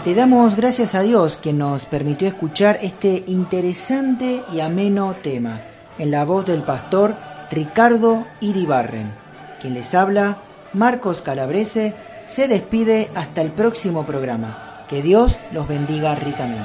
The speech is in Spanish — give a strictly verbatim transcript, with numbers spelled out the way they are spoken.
Le damos gracias a Dios que nos permitió escuchar este interesante y ameno tema en la voz del pastor Ricardo Iribarren. Quien les habla, Marcos Calabrese, se despide hasta el próximo programa. Que Dios los bendiga ricamente.